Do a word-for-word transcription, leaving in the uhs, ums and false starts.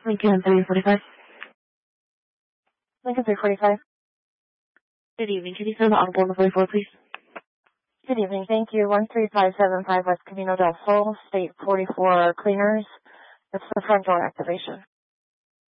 Lincoln three forty-five. Lincoln three forty-five. Good evening. Can you send the audible to forty-four, please? Good evening. Thank you. one three five seven five West Camino del Sol, State forty-four Cleaners. It's the front door activation.